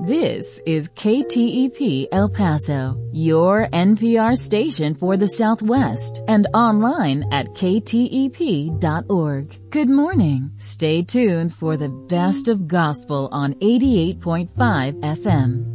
This is KTEP El Paso, your NPR station for the Southwest, and online at ktep.org. Good morning. Stay tuned for the best of gospel on 88.5 FM.